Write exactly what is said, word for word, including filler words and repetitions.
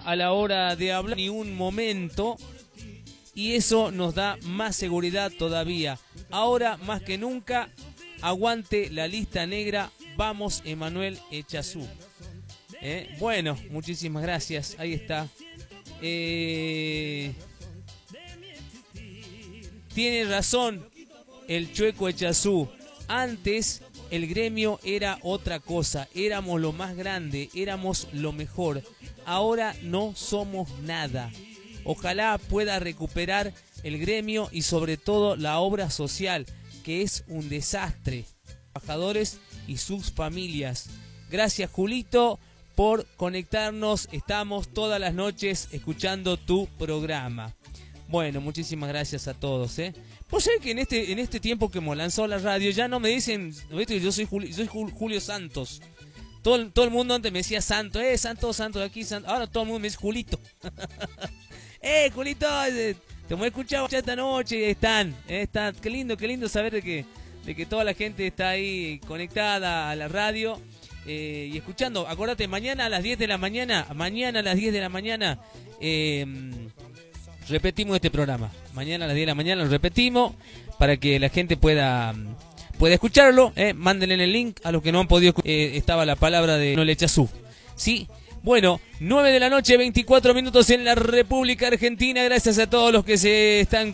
a la hora de hablar ni un momento, y eso nos da más seguridad todavía. Ahora más que nunca, aguante la lista negra, vamos Emanuel Echazú. ¿Eh? Bueno, muchísimas gracias, ahí está. Eh... Tiene razón el Chueco Echazú. Antes el gremio era otra cosa, éramos lo más grande, éramos lo mejor. Ahora no somos nada. Ojalá pueda recuperar el gremio y sobre todo la obra social, que es un desastre. Trabajadores y sus familias. Gracias, Julito, por conectarnos. Estamos todas las noches escuchando tu programa. Bueno, muchísimas gracias a todos, ¿eh? Pues sabés que en este, en este tiempo que hemos lanzado la radio ya no me dicen, ¿viste? Yo soy Julio, soy Julio Santos. Todo, todo el mundo antes me decía Santo, eh, Santo, Santo de aquí, Santo. Ahora todo el mundo me dice Julito. eh, Julito, te hemos escuchado ya esta noche, están, eh, están. Qué lindo, qué lindo saber de que, de que toda la gente está ahí conectada a la radio eh, y escuchando. Acordate, mañana a las diez de la mañana, mañana a las diez de la mañana, eh, repetimos este programa. Mañana a las diez de la mañana lo repetimos para que la gente pueda pueda escucharlo. Eh. Mándenle el link a los que no han podido escuchar. Eh, estaba la palabra de Emanuel Echazú. ¿Sí? Bueno, nueve de la noche, veinticuatro minutos en la República Argentina. Gracias a todos los que se están